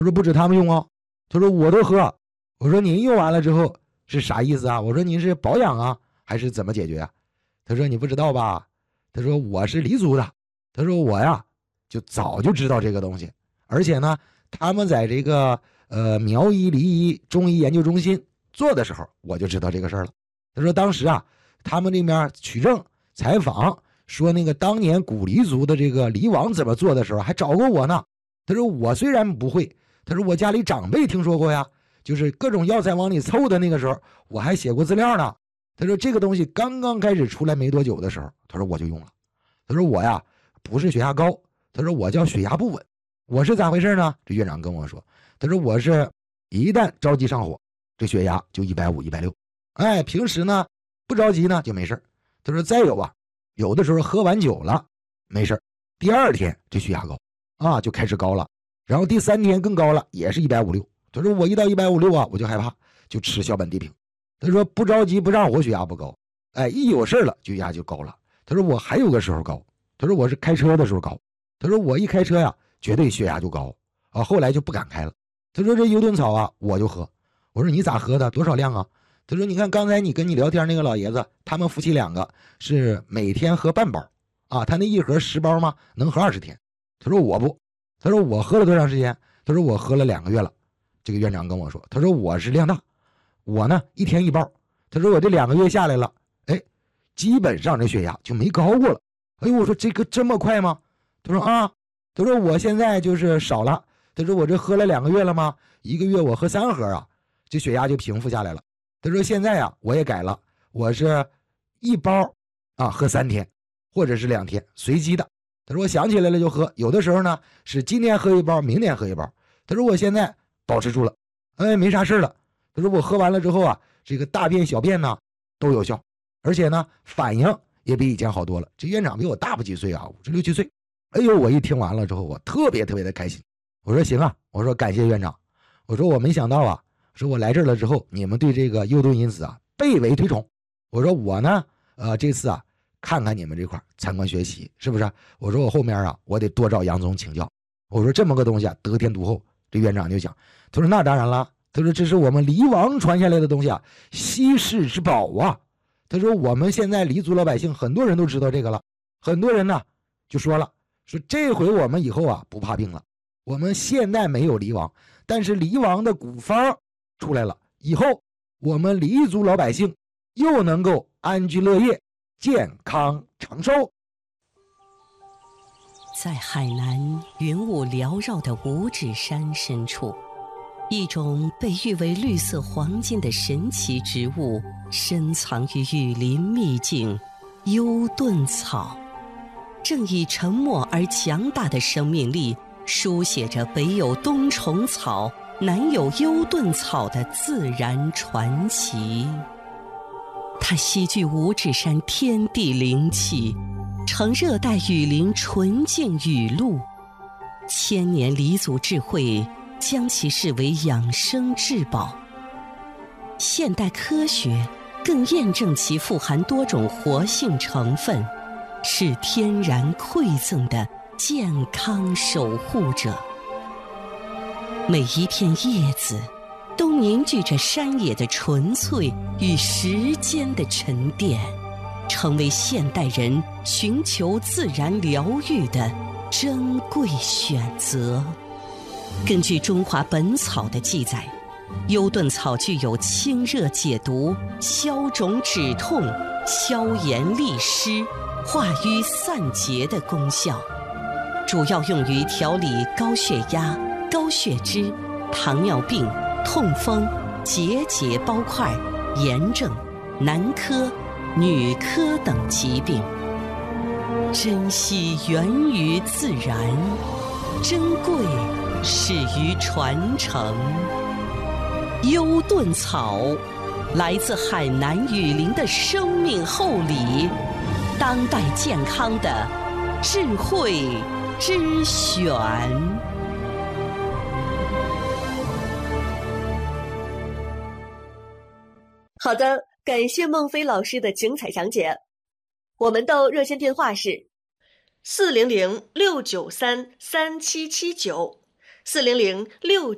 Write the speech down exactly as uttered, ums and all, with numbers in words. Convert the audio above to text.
他说不止他们用哦，他说我都喝。我说您用完了之后是啥意思啊？我说您是保养啊还是怎么解决啊？他说你不知道吧？他说我是黎族的。他说我呀就早就知道这个东西，而且呢他们在这个呃苗医黎医中医研究中心做的时候我就知道这个事儿了。他说当时啊他们那边取证采访说那个当年古黎族的这个黎王怎么做的时候还找过我呢。他说我虽然不会，他说我家里长辈听说过呀，就是各种药材往里凑的那个时候我还写过资料呢。他说这个东西刚刚开始出来没多久的时候，他说我就用了。他说我呀不是血压高，他说我叫血压不稳。我是咋回事呢？这院长跟我说，他说我是一旦着急上火，这血压就一百五、一百六，哎，平时呢不着急呢就没事。他说再有啊，有的时候喝完酒了没事，第二天这血压高啊就开始高了，然后第三天更高了，也是一百五六。他说我一到一百五六啊我就害怕，就吃小本地平。他说不着急不上火血压不高，哎，一有事了血压就高了。他说我还有个时候高，他说我是开车的时候高，他说我一开车呀绝对血压就高啊，后来就不敢开了。他说这优顿草啊我就喝。我说你咋喝的？多少量啊？他说你看刚才你跟你聊天那个老爷子，他们夫妻两个是每天喝半包啊，他那一盒十包嘛，能喝二十天。他说我不，他说我喝了多长时间？他说我喝了两个月了。这个院长跟我说，他说我是量大，我呢一天一包。他说我这两个月下来了，哎，基本上这血压就没高过了。哎呦，我说这个这么快吗？他说啊，他说我现在就是少了。他说我这喝了两个月了吗？一个月我喝三盒啊，这血压就平复下来了。他说现在呀我也改了，我是一包啊喝三天或者是两天，随机的。他说我想起来了就喝，有的时候呢是今天喝一包，明天喝一包。他说我现在保持住了，哎，没啥事了。他说我喝完了之后啊，这个大便小便呢都有效，而且呢反应也比以前好多了。这院长比我大不几岁啊，五十六七岁。哎呦，我一听完了之后我特别特别的开心。我说行啊，我说感谢院长。我说我没想到啊，说我来这儿了之后你们对这个优顿因子啊倍为推崇。我说我呢呃这次啊看看你们这块参观学习，是不是？我说我后面啊我得多找杨总请教。我说这么个东西啊得天独厚。这院长就讲，他说那当然了，他说这是我们黎王传下来的东西啊，稀世之宝啊。他说我们现在黎族老百姓很多人都知道这个了，很多人呢就说了，说这回我们以后啊不怕病了。我们现在没有黎王，但是黎王的古方出来了，以后我们黎族老百姓又能够安居乐业，健康长寿。 在海南云雾缭绕的五指山深处，一种被誉为绿色黄金的神奇植物深藏于雨林秘境——优顿草，正以沉默而强大的生命力书写着北有冬虫草，南有优顿草的自然传奇。它吸聚五指山天地灵气，呈热带雨林纯净雨露，千年黎族智慧将其视为养生至宝。现代科学更验证其富含多种活性成分，是天然馈赠的健康守护者。每一片叶子都凝聚着山野的纯粹与时间的沉淀，成为现代人寻求自然疗愈的珍贵选择。根据《中华本草》的记载，优顿草具有清热解毒、消肿止痛、消炎利湿、化瘀散结的功效，主要用于调理高血压、高血脂、糖尿病、痛风、结节包块、炎症、男科、女科等疾病。珍惜源于自然，珍贵始于传承。优顿草来自海南雨林的生命厚礼，当代健康的智慧之选。 好的，感谢孟非老师的精彩讲解。我们的热线电话是四零零六九三三七七九，四零零六。